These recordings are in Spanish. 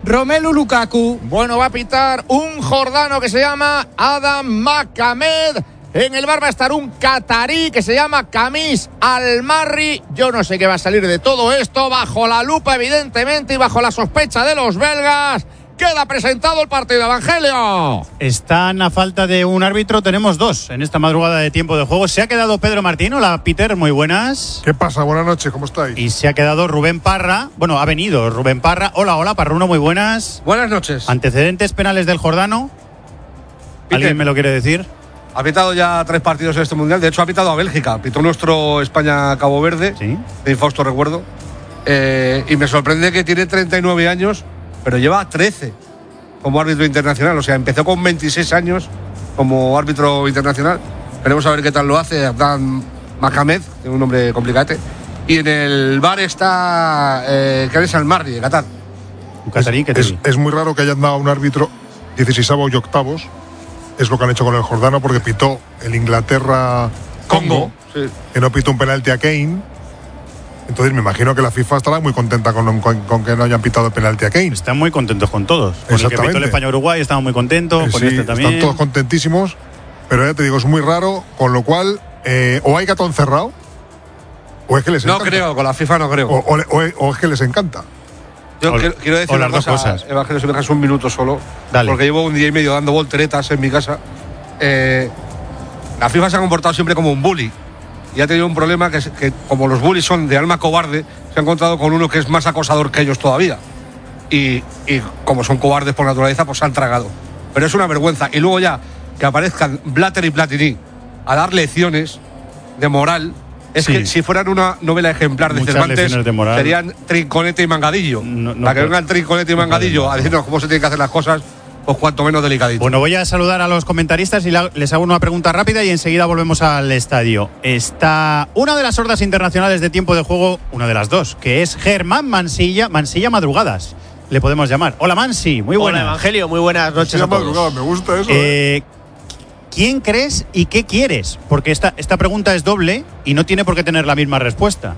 Romelu Lukaku. Bueno, va a pitar un jordano que se llama Adam Mohamed. En el bar va a estar un catarí que se llama Kamis Al-Marri. Yo no sé qué va a salir de todo esto, bajo la lupa evidentemente y bajo la sospecha de los belgas. Queda presentado el partido, Evangelio. Están a falta de un árbitro, tenemos dos en esta madrugada de tiempo de juego. Se ha quedado Pedro Martín. Hola, Peter, muy buenas. ¿Qué pasa? Buenas noches, ¿cómo estáis? Y se ha quedado Rubén Parra. Bueno, ha venido Rubén Parra. Hola, Parruno, muy buenas. Buenas noches. ¿Antecedentes penales del Jordano? ¿Alguien me lo quiere decir? Ha pitado ya 3 partidos en este Mundial. De hecho, ha pitado a Bélgica. Pitó nuestro España-Cabo Verde. Sí. De infausto recuerdo. Y me sorprende que tiene 39 años, pero lleva 13 como árbitro internacional. O sea, empezó con 26 años como árbitro internacional. Veremos a ver qué tal lo hace Abdan Mohamed, que es un nombre complicate. Y en el bar está Kamis Al-Marri, de Qatar. Un catarí que es muy raro que hayan dado a un árbitro 16avos y octavos. Es lo que han hecho con el Jordano, porque pitó el Inglaterra-Congo, sí, que no pitó un penalti a Kane. Entonces me imagino que la FIFA estará muy contenta con que no hayan pitado el penalti a Kane. Están muy contentos con todos. Con el que pitó el España-Uruguay estaban muy contentos, con sí, este también. Están todos contentísimos, pero ya te digo, es muy raro, con lo cual o hay gatón cerrado, o es que les encanta. No creo, con la FIFA no creo. O es que les encanta. Yo quiero decir las una dos cosa, cosas. Evangelio, si me dejas un minuto solo. Dale. Porque llevo un día y medio dando volteretas en mi casa. La FIFA se ha comportado siempre como un bully. Y ha tenido un problema que como los bullies son de alma cobarde, se ha encontrado con uno que es más acosador que ellos todavía. Y como son cobardes por naturaleza, pues se han tragado. Pero es una vergüenza. Y luego ya que aparezcan Blatter y Platini a dar lecciones de moral. Es sí, que si fueran una novela ejemplar de muchas Cervantes, lecciones de moral. serían Trinconete y Mangadillo. Para que vengan Trinconete y Mangadillo a decirnos cómo se tienen que hacer las cosas, pues cuanto menos delicadito. Bueno, voy a saludar a los comentaristas y les hago una pregunta rápida y enseguida volvemos al estadio. Está una de las hordas internacionales de tiempo de juego, una de las dos, que es Germán Mansilla Madrugadas, le podemos llamar. Hola, Mansi, muy buenas. Hola, Evangelio, muy buenas noches a todos. Me gusta eso. ¿Quién crees y qué quieres? Porque esta pregunta es doble y no tiene por qué tener la misma respuesta.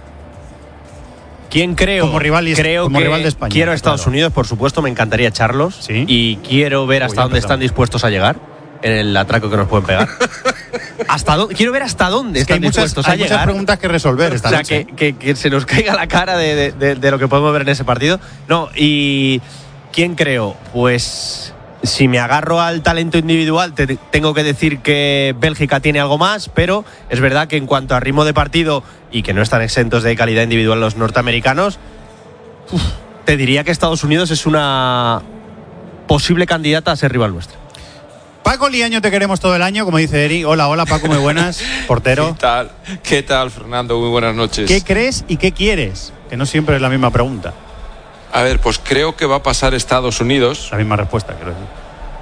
¿Quién creo? Como rival de España. Quiero a Estados Unidos, por supuesto, me encantaría echarlos. ¿Sí? Y quiero ver hasta dónde están dispuestos a llegar en el atraco que nos pueden pegar. Quiero ver hasta dónde están dispuestos a llegar. Hay muchas preguntas que resolver esta noche. Que se nos caiga la cara de lo que podemos ver en ese partido. No, y ¿quién creo? Pues si me agarro al talento individual, tengo que decir que Bélgica tiene algo más, pero es verdad que en cuanto a ritmo de partido y que no están exentos de calidad individual los norteamericanos, te diría que Estados Unidos es una posible candidata a ser rival nuestra. Paco Liaño, te queremos todo el año, como dice Eri. Hola, Paco, muy buenas. Portero. ¿Qué tal, Fernando? Muy buenas noches. ¿Qué crees y qué quieres? Que no siempre es la misma pregunta. A ver, pues creo que va a pasar Estados Unidos. La misma respuesta, quiero decir.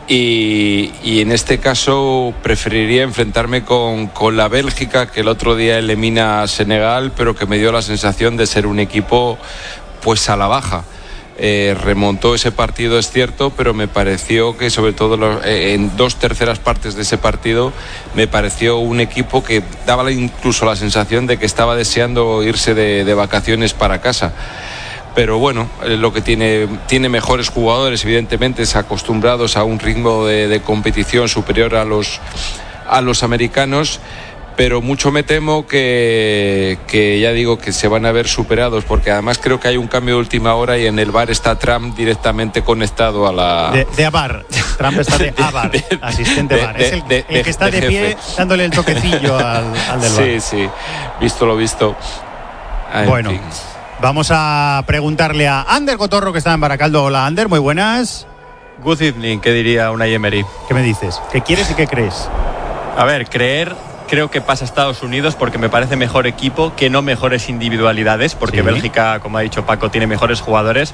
Y en este caso preferiría enfrentarme con la Bélgica, que el otro día elimina a Senegal, pero que me dio la sensación de ser un equipo pues a la baja. Remontó ese partido, es cierto, pero me pareció que sobre todo en 2/3 partes de ese partido me pareció un equipo que daba incluso la sensación de que estaba deseando irse de vacaciones para casa. Pero bueno, lo que tiene mejores jugadores, evidentemente, es acostumbrados a un ritmo de competición superior a los americanos, pero mucho me temo que ya digo que se van a ver superados, porque además creo que hay un cambio de última hora y en el VAR está Trump directamente conectado a la... De AVAR, Trump está de AVAR, asistente VAR, es el que está de pie dándole el toquecillo al del VAR. Sí, visto lo visto. Bueno, vamos a preguntarle a Ander Cotorro, que está en Baracaldo. Hola, Ander, muy buenas. Good evening, ¿qué diría Unai Emery? ¿Qué me dices? ¿Qué quieres y qué crees? A ver, creo que pasa Estados Unidos porque me parece mejor equipo que no mejores individualidades, porque Bélgica, como ha dicho Paco, tiene mejores jugadores.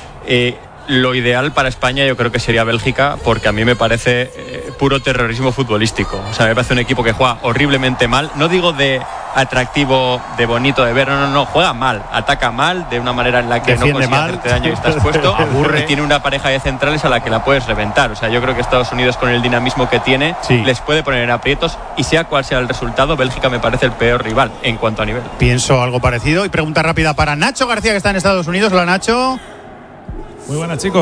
Lo ideal para España yo creo que sería Bélgica, porque a mí me parece puro terrorismo futbolístico. O sea, me parece un equipo que juega horriblemente mal. No digo de atractivo, de bonito de ver, no, juega mal, ataca mal, de una manera en la que defiende no consigue hacerte daño y estás puesto, aburre, y tiene una pareja de centrales a la que la puedes reventar. O sea, yo creo que Estados Unidos, con el dinamismo que tiene, les puede poner en aprietos, y sea cual sea el resultado, Bélgica me parece el peor rival en cuanto a nivel. Pienso algo parecido. Y pregunta rápida para Nacho García, que está en Estados Unidos. Hola, Nacho. Muy buenas, chicos.